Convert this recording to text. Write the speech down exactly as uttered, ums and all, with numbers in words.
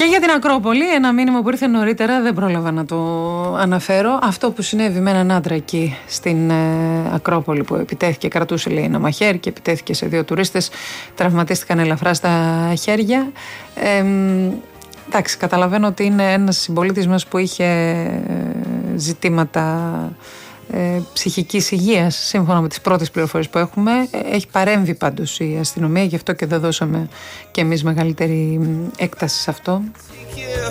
Και για την Ακρόπολη, ένα μήνυμα που ήρθε νωρίτερα, δεν πρόλαβα να το αναφέρω. Αυτό που συνέβη με έναν άντρα εκεί στην ε, Ακρόπολη, που επιτέθηκε, κρατούσε λέει ένα μαχαίρι και επιτέθηκε σε δύο τουρίστες, τραυματίστηκαν ελαφρά στα χέρια. Ε, εντάξει, καταλαβαίνω ότι είναι ένας συμπολίτης μας που είχε ε, ζητήματα ε, ψυχικής υγείας, σύμφωνα με τις πρώτες πληροφορίες που έχουμε. Έχει παρέμβει πάντως η αστυνομία, γι' αυτό και δεν δώσαμε και εμείς μεγαλύτερη έκταση σε αυτό.